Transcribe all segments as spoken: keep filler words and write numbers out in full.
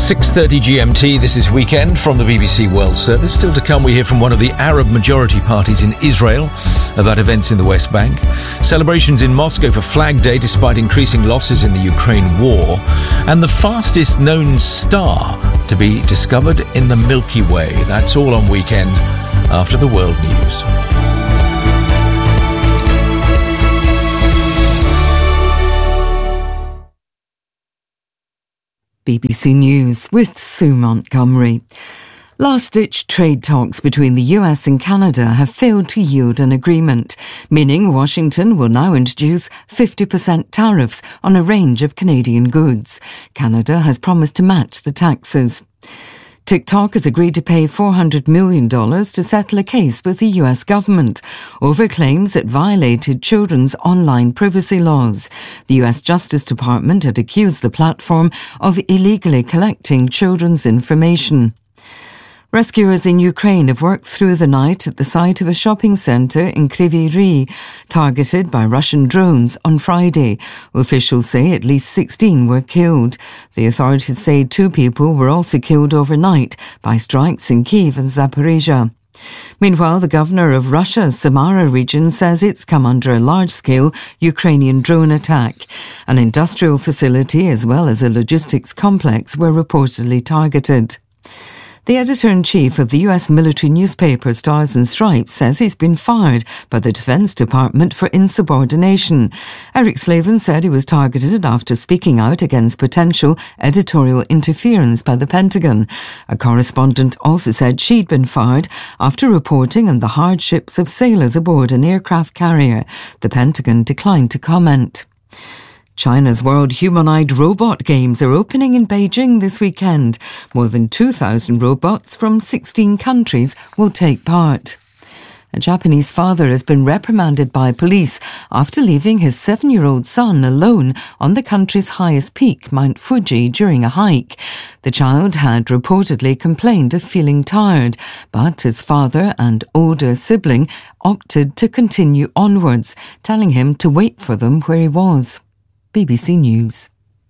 six thirty G M T, this is Weekend from the B B C World Service. Still to come, we hear from one of the Arab majority parties in Israel about events in the West Bank. Celebrations in Moscow for Flag Day despite increasing losses in the Ukraine war. And the fastest known star to be discovered in the Milky Way. That's all on Weekend after the world news. B B C News with Sue Montgomery. Last-ditch trade talks between the U S and Canada have failed to yield an agreement, meaning Washington will now introduce fifty percent tariffs on a range of Canadian goods. Canada has promised to match the taxes. TikTok has agreed to pay four hundred million dollars to settle a case with the U S government over claims it violated children's online privacy laws. The U S Justice Department had accused the platform of illegally collecting children's information. Rescuers in Ukraine have worked through the night at the site of a shopping centre in Kryvyi Rih, targeted by Russian drones on Friday. Officials say at least sixteen were killed. The authorities say two people were also killed overnight by strikes in Kyiv and Zaporizhia. Meanwhile, the governor of Russia's Samara region says it's come under a large-scale Ukrainian drone attack. An industrial facility as well as a logistics complex were reportedly targeted. The editor-in-chief of the U S military newspaper Stars and Stripes says he's been fired by the Defense Department for insubordination. Eric Slavin said he was targeted after speaking out against potential editorial interference by the Pentagon. A correspondent also said she'd been fired after reporting on the hardships of sailors aboard an aircraft carrier. The Pentagon declined to comment. China's World Humanoid Robot Games are opening in Beijing this weekend. More than two thousand robots from sixteen countries will take part. A Japanese father has been reprimanded by police after leaving his seven-year-old son alone on the country's highest peak, Mount Fuji, during a hike. The child had reportedly complained of feeling tired, but his father and older sibling opted to continue onwards, telling him to wait for them where he was. B B C News.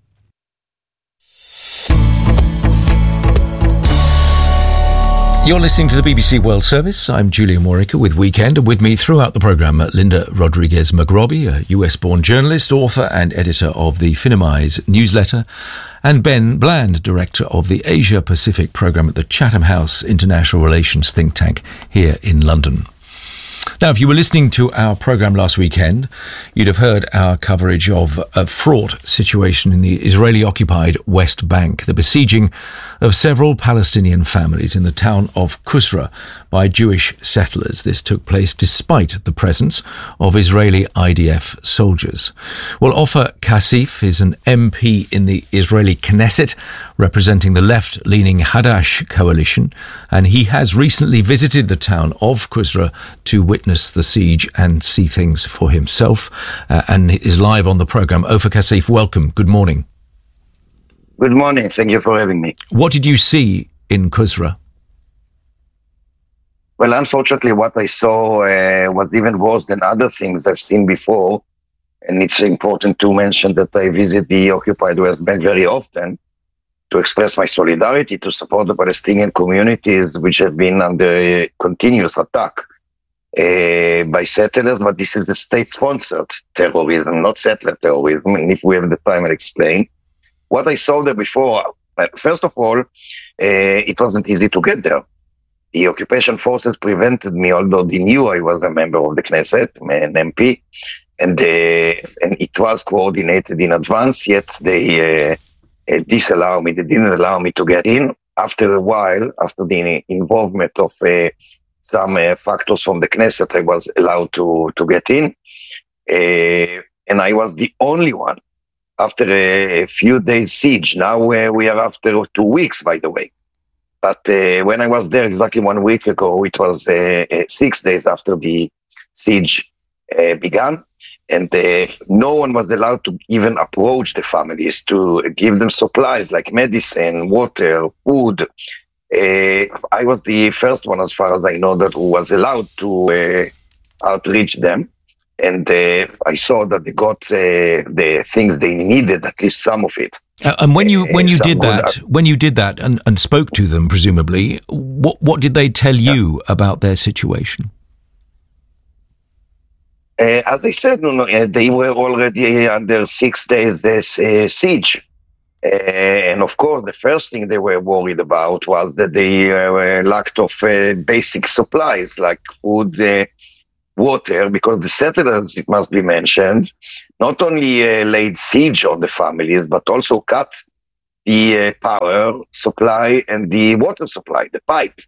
You're listening to the B B C World Service. I'm Julian Warwick with Weekend, and with me throughout the programme, Linda Rodriguez-McRobbie, a U S-born journalist, author and editor of the Finimize newsletter, and Ben Bland, director of the Asia-Pacific programme at the Chatham House International Relations think tank here in London. Now, if you were listening to our programme last weekend, you'd have heard our coverage of a fraught situation in the Israeli-occupied West Bank, the besieging of several Palestinian families in the town of Kusra by Jewish settlers. This took place despite the presence of Israeli I D F soldiers. Well, Ofer Kassif is an M P in the Israeli Knesset, representing the left-leaning Hadash coalition, and he has recently visited the town of Kusra to witness the siege and see things for himself, uh, and is live on the programme. Ofer Kassif, welcome. Good morning. Good morning. Thank you for having me. What did you see in Kusra? Well, unfortunately, what I saw uh, was even worse than other things I've seen before. And it's important to mention that I visit the occupied West Bank very often to express my solidarity to support the Palestinian communities which have been under continuous attack uh, by settlers. But this is the state-sponsored terrorism, not settler terrorism. And if we have the time, I'll explain. What I saw there before, first of all, uh, it wasn't easy to get there. The occupation forces prevented me, although they knew I was a member of the Knesset, an M P, and, uh, and it was coordinated in advance, yet they uh, uh, disallowed me, they didn't allow me to get in. After a while, after the involvement of uh, some uh, factors from the Knesset, I was allowed to, to get in, uh, and I was the only one. After a few days siege, now uh, we are after two weeks, by the way. But uh, when I was there exactly one week ago, it was uh, uh, six days after the siege uh, began. And uh, no one was allowed to even approach the families to give them supplies like medicine, water, food. Uh, I was the first one, as far as I know, that was allowed to uh, outreach them. And uh, I saw that they got uh, the things they needed, at least some of it. Uh, and when you when you uh, did that, good, when you did that and, and spoke to them, presumably, what what did they tell yeah. you about their situation? Uh, as I said, no, no, uh, they were already under six days uh, siege. Uh, and of course, the first thing they were worried about was that they uh, lacked of uh, basic supplies like food, uh, water, because the settlers, it must be mentioned, not only uh, laid siege on the families, but also cut the uh, power supply and the water supply, the pipe.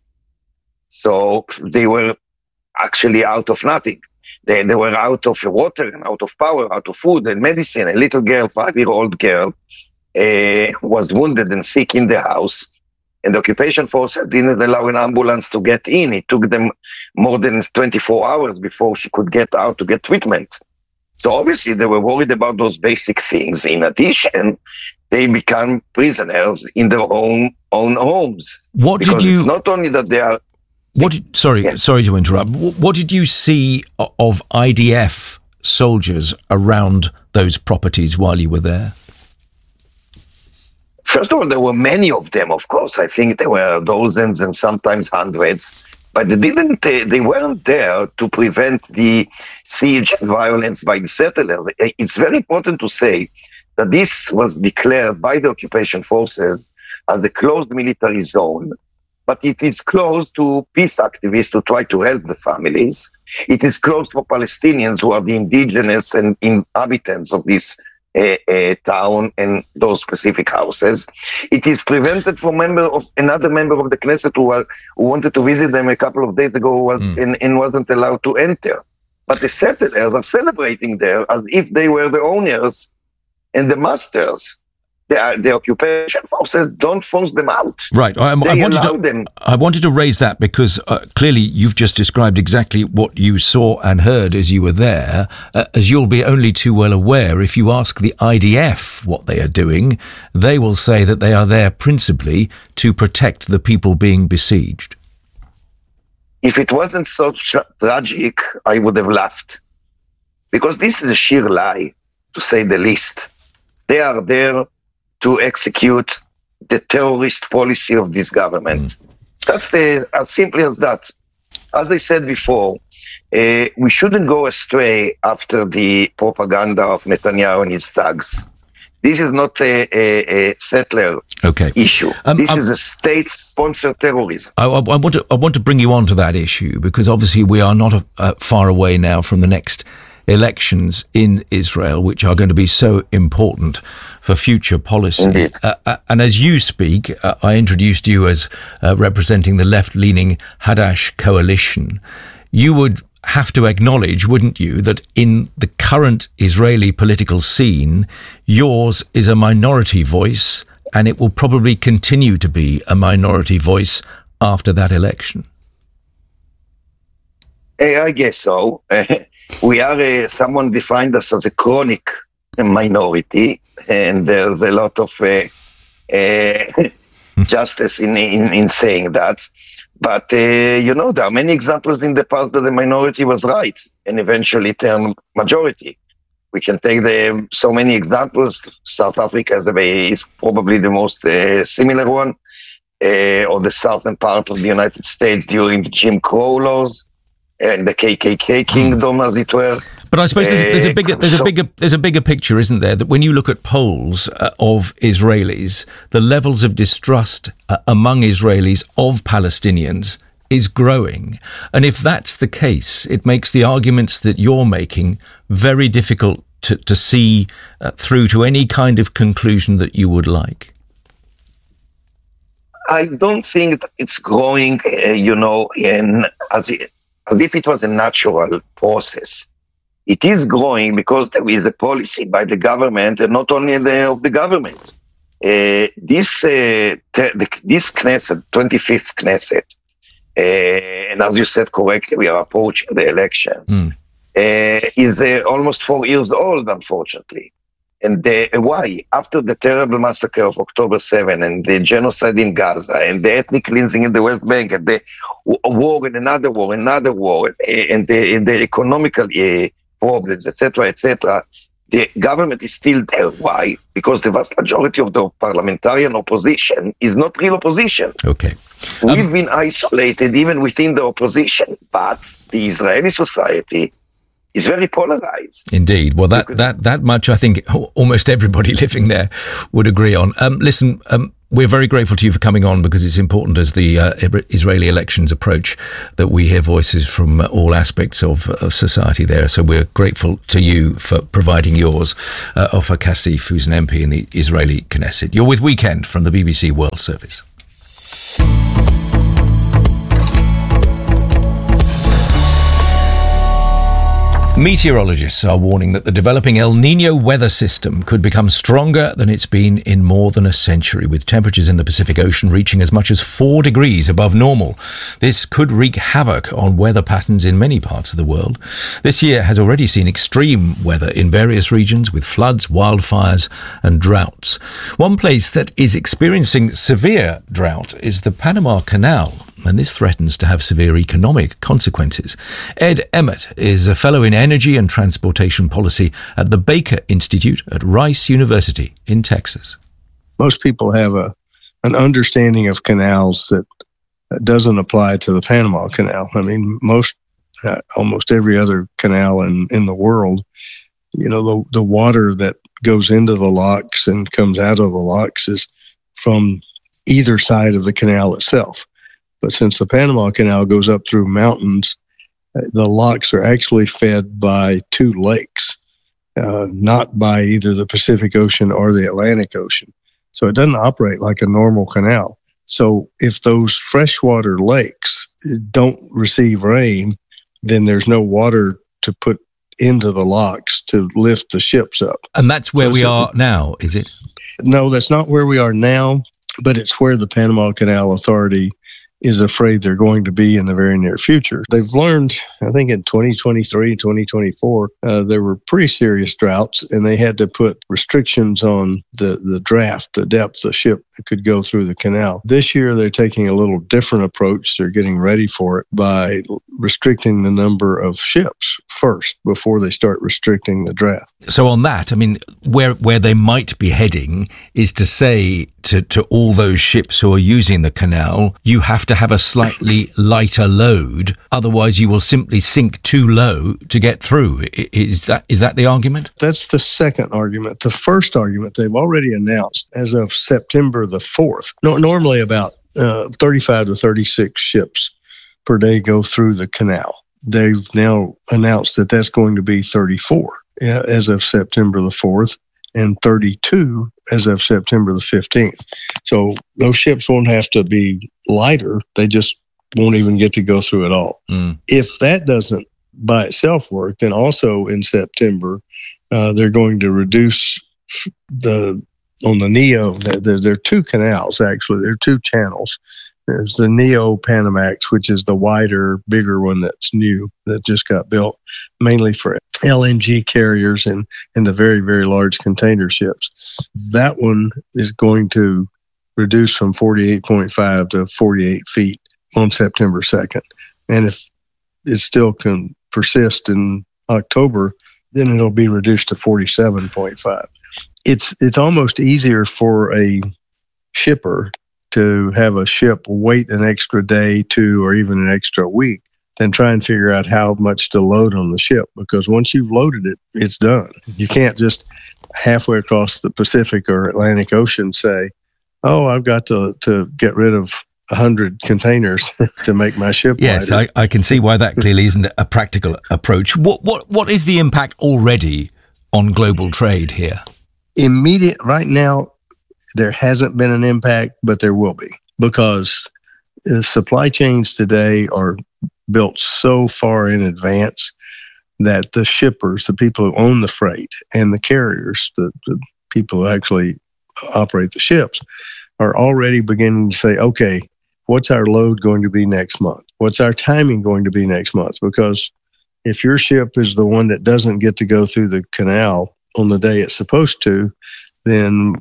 So they were actually out of nothing. They, they were out of water and out of power, out of food and medicine. A little girl, five-year-old girl, uh, was wounded and sick in the house. And the occupation forces didn't allow an ambulance to get in. It took them more than twenty-four hours before she could get out to get treatment. So obviously they were worried about those basic things. In addition, they become prisoners in their own own homes. What because did you? It's not only that they are. What? Did, sorry, yeah. sorry to interrupt. What did you see of I D F soldiers around those properties while you were there? First of all, there were many of them, of course. I think there were dozens and sometimes hundreds, but they didn't. Uh, they weren't there to prevent the siege and violence by the settlers. It's very important to say that this was declared by the occupation forces as a closed military zone, but it is closed to peace activists to try to help the families. It is closed for Palestinians who are the indigenous and inhabitants of this A, a town and those specific houses. It is prevented from member of another member of the Knesset who, was, who wanted to visit them a couple of days ago was mm. and, and wasn't allowed to enter. But the settlers are celebrating there as if they were the owners and the masters. The, the occupation forces don't force them out. Right. I, I, they wanted allow to, them. I wanted to raise that because uh, clearly you've just described exactly what you saw and heard as you were there, uh, as you'll be only too well aware. If you ask the I D F what they are doing, they will say that they are there principally to protect the people being besieged. If it wasn't so tra- tragic, I would have laughed. Because this is a sheer lie, to say the least. They are there to execute the terrorist policy of this government. Mm. That's the as simple as that. As I said before, uh, we shouldn't go astray after the propaganda of Netanyahu and his thugs. This is not a, a, a settler okay. issue. Um, this um, is a state-sponsored terrorism. I, I, I want to I want to bring you on to that issue because obviously we are not uh, far away now from the next elections in Israel, which are going to be so important for future policy. Uh, uh, and as you speak, uh, I introduced you as uh, representing the left-leaning Hadash coalition. You would have to acknowledge, wouldn't you, that in the current Israeli political scene, yours is a minority voice, and it will probably continue to be a minority voice after that election. I guess so. We are, uh, someone defined us as a chronic minority, and there's a lot of uh, uh, justice in, in, in saying that. But, uh, you know, there are many examples in the past that the minority was right and eventually turned majority. We can take the, so many examples. South Africa is, a, is probably the most uh, similar one, uh, or the southern part of the United States during the Jim Crow laws. And the K K K kingdom, as it were. But I suppose there's, there's a bigger, there's a bigger, there's a bigger picture, isn't there? That when you look at polls uh, of Israelis, the levels of distrust uh, among Israelis of Palestinians is growing, and if that's the case, it makes the arguments that you're making very difficult to, to see uh, through to any kind of conclusion that you would like. I don't think that it's growing, uh, you know, in as it. as if it was a natural process. It is growing because there is a policy by the government, and not only the, of the government. Uh, this uh, te- the, this Knesset, twenty-fifth Knesset, uh, and as you said correctly, we are approaching the elections, mm. uh, is uh, almost four years old, unfortunately. And uh, why? After the terrible massacre of October seventh and the genocide in Gaza and the ethnic cleansing in the West Bank and the war and another war, another war, and the, and the economical uh, problems, et cetera, et cetera, the government is still there. Why? Because the vast majority of the parliamentarian opposition is not real opposition. Okay. We've Um, been isolated even within the opposition, but the Israeli society is very polarized. Indeed. Well, that, that, that much I think almost everybody living there would agree on. Um, listen, um, we're very grateful to you for coming on, because it's important as the uh, Israeli elections approach that we hear voices from all aspects of, of society there. So we're grateful to you for providing yours. Uh, Ofer Kassif, who's an M P in the Israeli Knesset. You're with Weekend from the B B C World Service. Meteorologists are warning that the developing El Niño weather system could become stronger than it's been in more than a century, with temperatures in the Pacific Ocean reaching as much as four degrees above normal. This could wreak havoc on weather patterns in many parts of the world. This year has already seen extreme weather in various regions, with floods, wildfires and droughts. One place that is experiencing severe drought is the Panama Canal, and this threatens to have severe economic consequences. Ed Emmett is a fellow in energy and transportation policy at the Baker Institute at Rice University in Texas. Most people have a an understanding of canals that, that doesn't apply to the Panama Canal. I mean, most, uh, almost every other canal in, in the world, you know, the, the water that goes into the locks and comes out of the locks is from either side of the canal itself. But since the Panama Canal goes up through mountains, the locks are actually fed by two lakes, uh, not by either the Pacific Ocean or the Atlantic Ocean. So it doesn't operate like a normal canal. So if those freshwater lakes don't receive rain, then there's no water to put into the locks to lift the ships up. And that's where so we so, are now, is it? No, that's not where we are now, but it's where the Panama Canal Authority is afraid they're going to be in the very near future. They've learned, I think in twenty twenty-three, twenty twenty-four, uh, there were pretty serious droughts, and they had to put restrictions on the, the draft, the depth the ship could go through the canal. This year, they're taking a little different approach. They're getting ready for it by restricting the number of ships first before they start restricting the draft. So on that, I mean, where where they might be heading is to say to, to all those ships who are using the canal, you have to have a slightly lighter load, otherwise you will simply sink too low to get through. Is that is that the argument? That's the second argument. The first argument, they've already announced as of September the fourth. No, normally about uh, thirty-five to thirty-six ships per day go through the canal. They've now announced that that's going to be thirty-four uh, as of September the fourth and thirty-two as of September the fifteenth. So those ships won't have to be lighter. They just won't even get to go through at all. Mm. If that doesn't by itself work, then also in September, uh, they're going to reduce the, on the Neo, there, there are two canals actually, there are two channels. There's the Neo Panamax, which is the wider, bigger one that's new, that just got built, mainly for L N G carriers and, and the very, very large container ships. That one is going to reduce from forty-eight point five to forty-eight feet on September second. And if it still can persist in October, then it'll be reduced to forty-seven point five. It's, it's almost easier for a shipper to have a ship wait an extra day, two, or even an extra week than try and figure out how much to load on the ship. Because once you've loaded it, it's done. You can't just halfway across the Pacific or Atlantic Ocean say, oh, I've got to, to get rid of one hundred containers to make my ship yes, lighter. I, I can see why that clearly isn't a practical approach. What, what, what is the impact already on global trade here? Immediate, right now, there hasn't been an impact, but there will be, because the supply chains today are built so far in advance that the shippers, the people who own the freight, and the carriers, the, the people who actually operate the ships, are already beginning to say, okay, what's our load going to be next month? What's our timing going to be next month? Because if your ship is the one that doesn't get to go through the canal on the day it's supposed to, then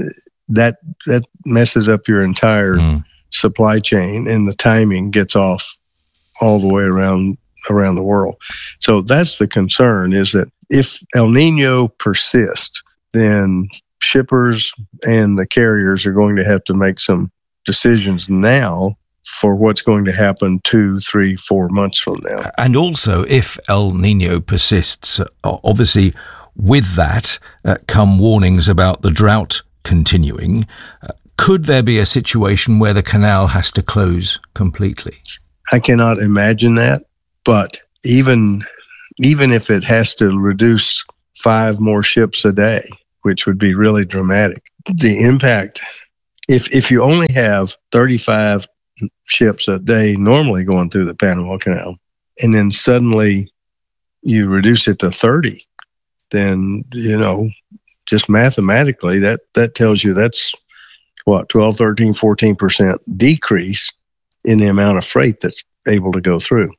that that messes up your entire mm. supply chain, and the timing gets off all the way around around the world. So that's the concern, is that if El Nino persists, then shippers and the carriers are going to have to make some decisions now for what's going to happen two, three, four months from now. And also, if El Nino persists, obviously with that uh, come warnings about the drought continuing. Uh, could there be a situation where the canal has to close completely? I cannot imagine that, but even even if it has to reduce five more ships a day, which would be really dramatic, the impact, if if you only have thirty-five ships a day normally going through the Panama Canal, and then suddenly you reduce it to thirty, then, you know, just mathematically, that, that tells you that's, what, twelve, thirteen, fourteen percent decrease in the amount of freight that's able to go through.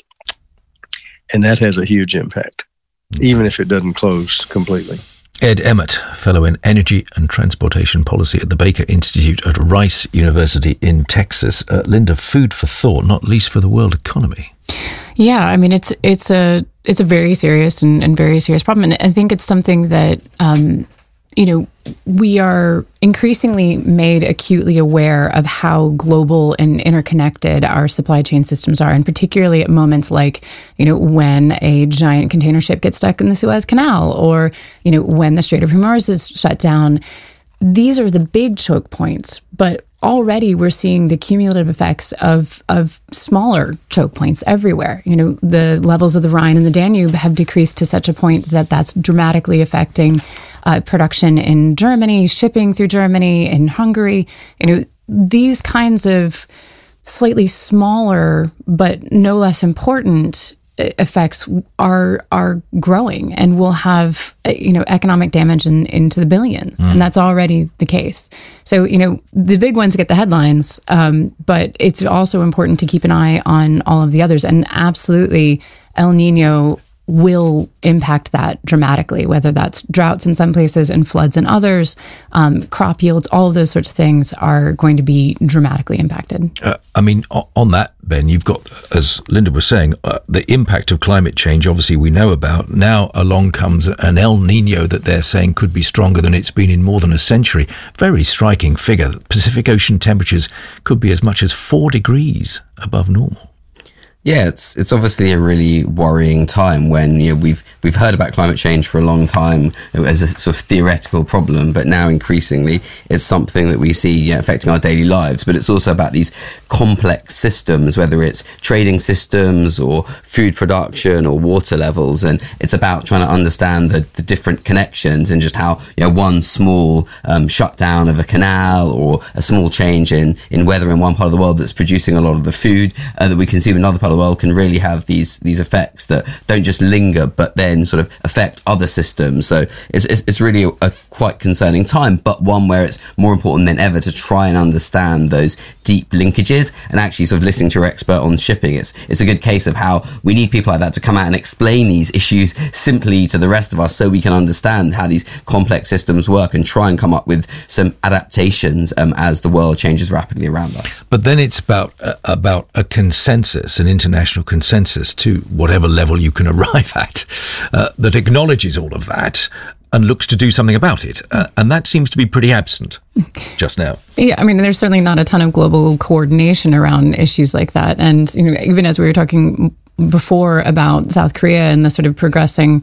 And that has a huge impact, even if it doesn't close completely. Ed Emmett, Fellow in Energy and Transportation Policy at the Baker Institute at Rice University in Texas. Uh, Linda, food for thought, not least for the world economy. Yeah, I mean, it's it's a it's a very serious and, and very serious problem. And I think it's something that, um, you know, we are increasingly made acutely aware of how global and interconnected our supply chain systems are, and particularly at moments like, you know, when a giant container ship gets stuck in the Suez Canal, or, you know, when the Strait of Hormuz is shut down. These are the big choke points, but already we're seeing the cumulative effects of of smaller choke points everywhere. You know, the levels of the Rhine and the Danube have decreased to such a point that that's dramatically affecting uh, production in Germany, shipping through Germany, in Hungary. You know, these kinds of slightly smaller but no less important effects are are growing and will have, you know, economic damage in, into the billions, mm. and that's already the case. So, you know, the big ones get the headlines, um, but it's also important to keep an eye on all of the others. And absolutely, El Nino will impact that dramatically, whether that's droughts in some places and floods in others, um, crop yields, all of those sorts of things are going to be dramatically impacted. Uh, I mean, on that, Ben, you've got, as Linda was saying, uh, the impact of climate change, obviously we know about. Now along comes an El Nino that they're saying could be stronger than it's been in more than a century. Very striking figure. Pacific Ocean temperatures could be as much as four degrees above normal. Yeah, it's it's obviously a really worrying time when, you know, we've we've heard about climate change for a long time as a sort of theoretical problem, but now increasingly it's something that we see, you know, affecting our daily lives. But it's also about these complex systems, whether it's trading systems or food production or water levels, and it's about trying to understand the, the different connections and just how, you know, one small um, shutdown of a canal or a small change in in weather in one part of the world that's producing a lot of the food uh, that we consume in another part of the world can really have these these effects that don't just linger but then sort of affect other systems. So it's it's, it's really a, a quite concerning time, but one where it's more important than ever to try and understand those deep linkages. And actually, sort of listening to your expert on shipping, it's it's a good case of how we need people like that to come out and explain these issues simply to the rest of us, so we can understand how these complex systems work and try and come up with some adaptations um, as the world changes rapidly around us. But then it's about uh, about a consensus, an international consensus to whatever level you can arrive at, uh, that acknowledges all of that and looks to do something about it. Uh, and that seems to be pretty absent just now. Yeah, I mean, there's certainly not a ton of global coordination around issues like that. And, you know, even as we were talking before about South Korea and the sort of progressing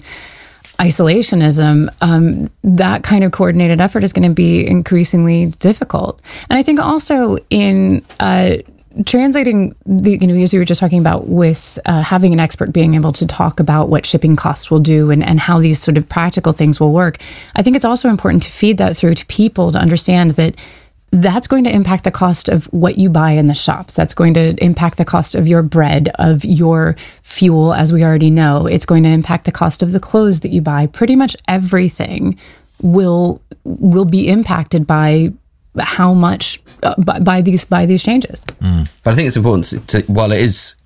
isolationism, um, that kind of coordinated effort is going to be increasingly difficult. And I think also in uh, translating the, you know, as you were just talking about with uh, having an expert being able to talk about what shipping costs will do and, and how these sort of practical things will work, I think it's also important to feed that through to people to understand that that's going to impact the cost of what you buy in the shops. That's going to impact the cost of your bread, of your fuel, as we already know. It's going to impact the cost of the clothes that you buy. Pretty much everything will will be impacted by how much uh, by, by these by these changes. Mm. But I think it's important to, to, while it is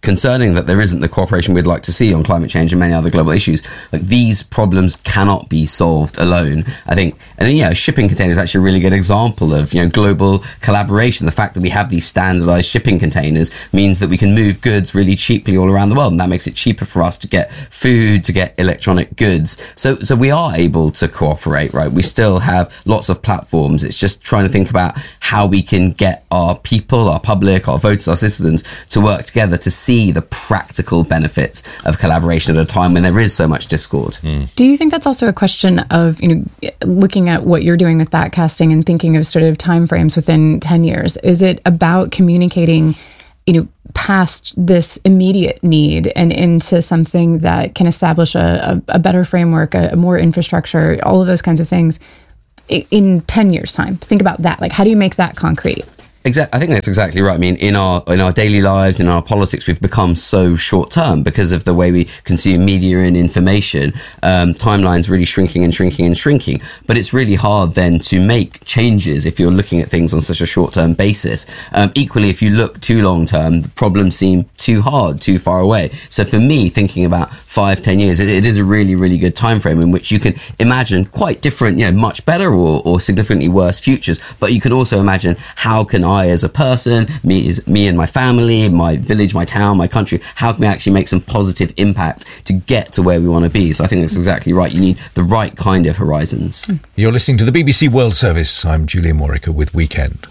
concerning that there isn't the cooperation we'd like to see on climate change and many other global issues. Like, these problems cannot be solved alone, I think. And then, yeah, shipping containers is actually a really good example of, you know, global collaboration. The fact that we have these standardized shipping containers means that we can move goods really cheaply all around the world, and that makes it cheaper for us to get food, to get electronic goods. So, so we are able to cooperate, right? We still have lots of platforms. It's just trying to think about how we can get our people, our public, our voters, our citizens to work together to see the practical benefits of collaboration at a time when there is so much discord. Mm. Do you think that's also a question of, you know, looking at what you're doing with backcasting and thinking of sort of timeframes within ten years? Is it about communicating, you know, past this immediate need and into something that can establish a, a, a better framework, a, a more infrastructure, all of those kinds of things in ten years' time? Think about that. Like, how do you make that concrete? Exactly. I think that's exactly right. I mean, in our in our daily lives, in our politics, we've become so short term because of the way we consume media and information. Um, timelines really shrinking and shrinking and shrinking. But it's really hard then to make changes if you're looking at things on such a short term basis. Um, equally, if you look too long term, the problems seem too hard, too far away. So for me, thinking about five, ten years, it, it is a really, really good time frame in which you can imagine quite different, you know, much better or, or significantly worse futures. But you can also imagine, how can I as a person, me as me and my family, my village, my town, my country, how can we actually make some positive impact to get to where we want to be? So I think that's exactly right. You need the right kind of horizons. You're listening to the B B C World Service. I'm Julia Morica with Weekend.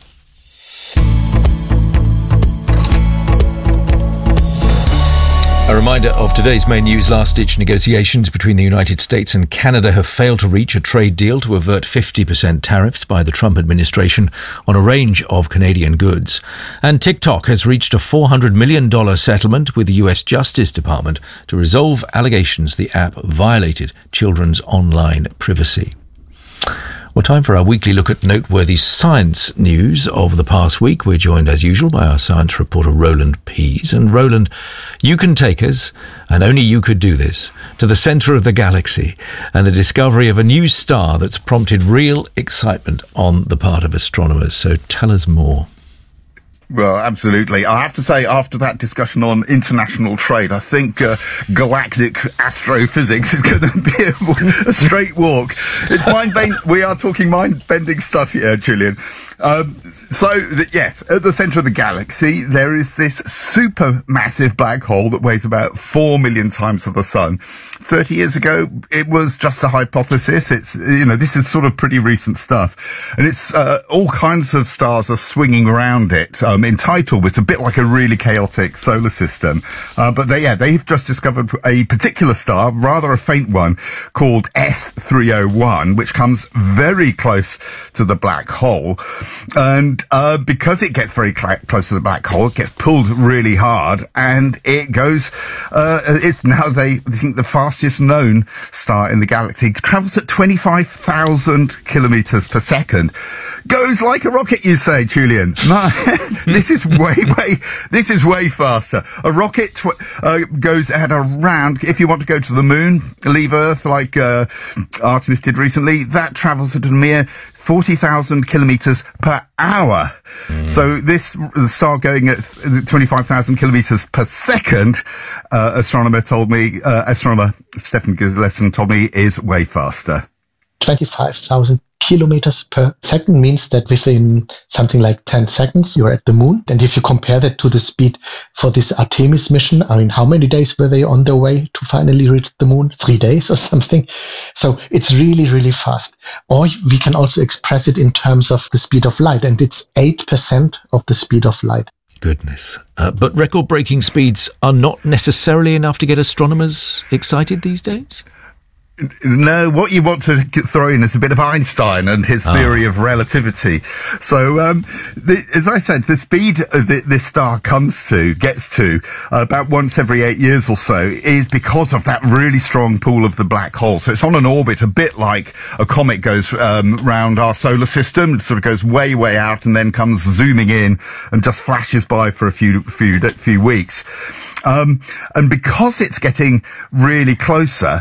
A reminder of today's main news. Last-ditch negotiations between the United States and Canada have failed to reach a trade deal to avert fifty percent tariffs by the Trump administration on a range of Canadian goods. And TikTok has reached a four hundred million dollars settlement with the U S Justice Department to resolve allegations the app violated children's online privacy. Well, time for our weekly look at noteworthy science news of the past week. We're joined, as usual, by our science reporter, Roland Pease. And Roland, you can take us, and only you could do this, to the centre of the galaxy and the discovery of a new star that's prompted real excitement on the part of astronomers. So tell us more. Well, absolutely. I have to say, after that discussion on international trade, I think uh, galactic astrophysics is going to be a, a straight walk. It's mind-bending. We are talking mind-bending stuff here, Julian. Um, so, the, yes, at the centre of the galaxy, there is this supermassive black hole that weighs about four million times of the sun. thirty years ago, it was just a hypothesis. It's, you know, this is sort of pretty recent stuff. And it's, uh, all kinds of stars are swinging around it. Um, in title, it's a bit like a really chaotic solar system. Uh, but they, yeah, they've just discovered a particular star, rather a faint one, called S three oh one, which comes very close to the black hole. And, uh, because it gets very cl- close to the black hole, it gets pulled really hard, and it goes, uh, it's now, they think, the fastest known star in the galaxy. It travels at twenty-five thousand kilometers per second. Goes like a rocket, you say, Julian. No, this is way, way, this is way faster. A rocket tw- uh, goes at around, if you want to go to the moon, leave Earth like uh, Artemis did recently, that travels at a mere forty thousand kilometers per hour. Mm. So this the star going at twenty-five thousand kilometers per second, uh, astronomer told me, uh, astronomer Stefan Gillespie told me, is way faster. twenty-five thousand kilometers per second means that within something like ten seconds, you're at the moon. And if you compare that to the speed for this Artemis mission, I mean, how many days were they on their way to finally reach the moon? Three days or something. So it's really, really fast. Or we can also express it in terms of the speed of light, and it's eight percent of the speed of light. Goodness. Uh, but record-breaking speeds are not necessarily enough to get astronomers excited these days? No, what you want to throw in is a bit of Einstein and his theory oh. of relativity. So, um, the, as I said, the speed that this star comes to, gets to, uh, about once every eight years or so, is because of that really strong pull of the black hole. So it's on an orbit, a bit like a comet goes um, round our solar system. It sort of goes way, way out and then comes zooming in and just flashes by for a few, few, few weeks. Um, and because it's getting really closer,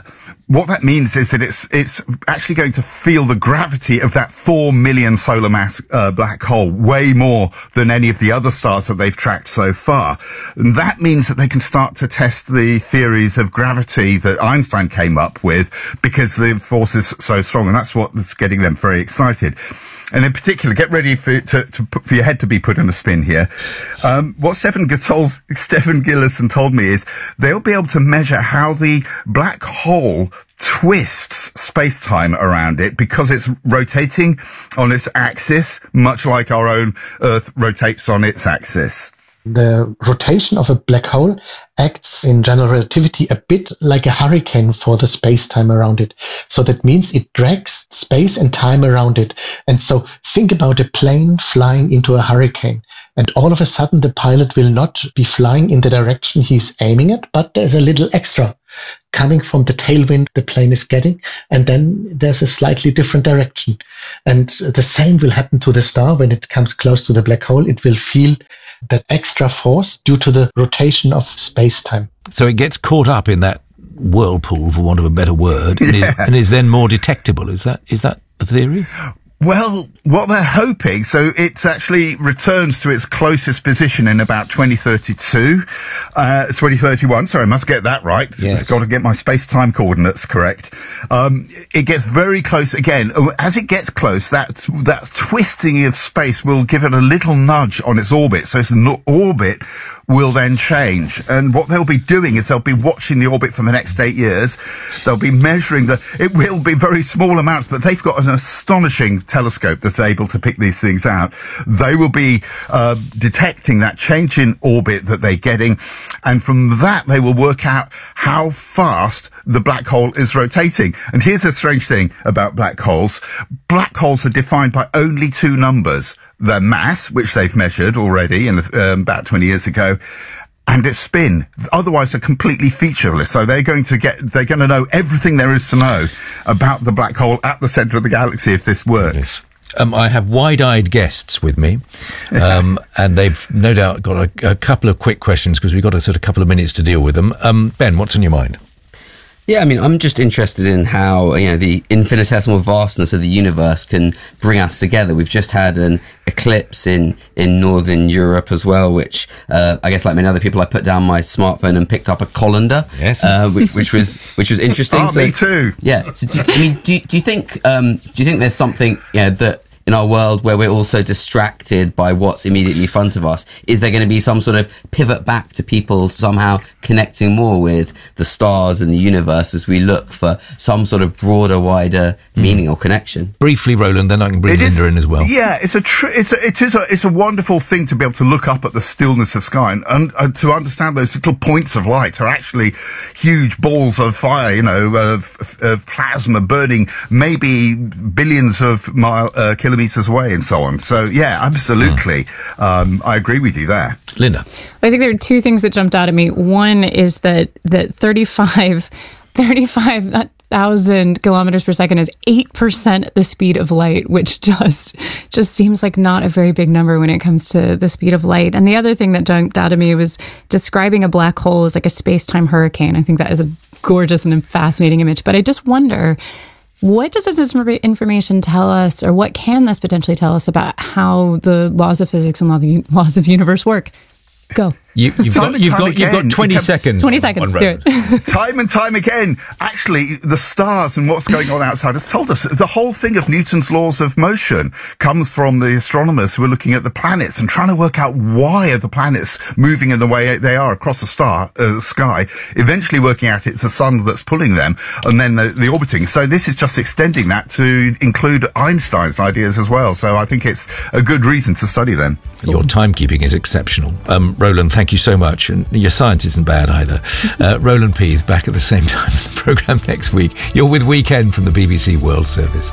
what that means is that it's it's actually going to feel the gravity of that four million solar mass uh, black hole way more than any of the other stars that they've tracked so far. And that means that they can start to test the theories of gravity that Einstein came up with, because the force is so strong, and that's what's getting them very excited. And in particular, get ready for to, to put, for your head to be put in a spin here. Um, what Stephen told, Stephen Gillison told me is they'll be able to measure how the black hole twists space-time around it, because it's rotating on its axis, much like our own Earth rotates on its axis. The rotation of a black hole acts in general relativity a bit like a hurricane for the space-time around it. So that means it drags space and time around it. And so think about a plane flying into a hurricane. And all of a sudden the pilot will not be flying in the direction he's aiming at, but there's a little extra coming from the tailwind the plane is getting, and then there's a slightly different direction. And the same will happen to the star when it comes close to the black hole. It will feel that extra force due to the rotation of space-time. So it gets caught up in that whirlpool, for want of a better word, and, yeah. is, and is then more detectable. Is that is that the theory? Well, what they're hoping, so it actually returns to its closest position in about twenty thirty-two, uh, twenty thirty-one, sorry, I must get that right. Yes. I've got to get my space-time coordinates correct. Um, it gets very close again. As it gets close, that, that twisting of space will give it a little nudge on its orbit. So its orbit will then change. And what they'll be doing is they'll be watching the orbit for the next eight years. They'll be measuring the, it will be very small amounts, but they've got an astonishing telescope that's able to pick these things out. They will be uh, detecting that change in orbit that they're getting. And from that, they will work out how fast the black hole is rotating. And here's a strange thing about black holes. Black holes are defined by only two numbers. Their mass, which they've measured already in the, um, about twenty years ago, and its spin. Otherwise, they're completely featureless. So they're going to get, they're going to know everything there is to know about the black hole at the centre of the galaxy if this works. Yes. Um, I have wide-eyed guests with me, um, and they've no doubt got a, a couple of quick questions, because we've got a sort of couple of minutes to deal with them. Um, Ben, what's on your mind? Yeah, I mean, I'm just interested in how, you know, the infinitesimal vastness of the universe can bring us together. We've just had an eclipse in, in Northern Europe as well, which, uh, I guess like many other people, I put down my smartphone and picked up a colander. Yes. Uh, which, which was, which was interesting. Oh, so, me too. Yeah. So do, I mean, do, do you think, um, do you think there's something, you know, that, in our world where we're also distracted by what's immediately in front of us, is there going to be some sort of pivot back to people somehow connecting more with the stars and the universe as we look for some sort of broader, wider mm. meaning or connection? Briefly, Roland, then I can bring it Linda is, in as well. Yeah, it's a, tr- it's a, it is a, it's a wonderful thing to be able to look up at the stillness of sky and, and uh, to understand those little points of light are actually huge balls of fire, you know, of, of plasma burning maybe billions of mile, uh, kilometers meters away and so on. So yeah, absolutely. Mm. Um, I agree with you there. Linda. I think there are two things that jumped out at me. One is that, that thirty-five, thirty-five thousand kilometers per second is eight percent the speed of light, which just, just seems like not a very big number when it comes to the speed of light. And the other thing that jumped out at me was describing a black hole as like a space-time hurricane. I think that is a gorgeous and fascinating image, but I just wonder, what does this information tell us, or what can this potentially tell us about how the laws of physics and laws of the universe work? Go. You, you've time got, you've time got, again, you've got twenty can, seconds. twenty seconds, do it. Time and time again, actually, the stars and what's going on outside has told us the whole thing of Newton's laws of motion comes from the astronomers who are looking at the planets and trying to work out why are the planets moving in the way they are across the star uh, sky. Eventually, working out it's the sun that's pulling them, and then the, the orbiting. So this is just extending that to include Einstein's ideas as well. So I think it's a good reason to study them. Your timekeeping is exceptional. Um, Roland, thank you so much. And your science isn't bad either. Uh, Roland P is back at the same time in the programme next week. You're with Weekend from the B B C World Service.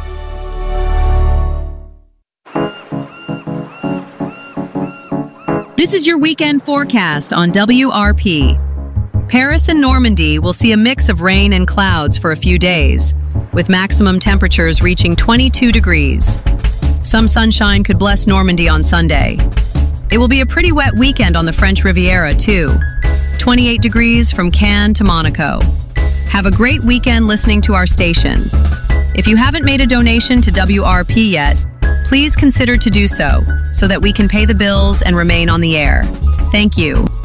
This is your weekend forecast on W R P. Paris and Normandy will see a mix of rain and clouds for a few days, with maximum temperatures reaching twenty-two degrees. Some sunshine could bless Normandy on Sunday. It will be a pretty wet weekend on the French Riviera, too. twenty-eight degrees from Cannes to Monaco. Have a great weekend listening to our station. If you haven't made a donation to W R P yet, please consider to do so, so that we can pay the bills and remain on the air. Thank you.